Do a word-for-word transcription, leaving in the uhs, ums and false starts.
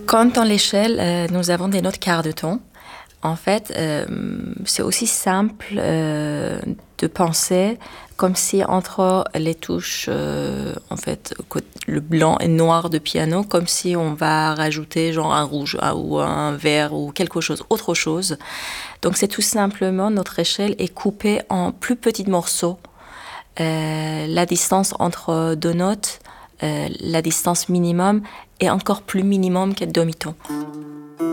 Quand dans l'échelle, euh, nous avons des notes quart de ton, en fait, euh, c'est aussi simple euh, de penser comme si entre les touches, euh, en fait, le blanc et noir de piano, comme si on va rajouter genre un rouge ah, ou un vert ou quelque chose, autre chose. Donc c'est tout simplement, notre échelle est coupée en plus petits morceaux. Euh, la distance entre deux notes, euh, la distance minimum est encore plus minimum qu'un demi-ton.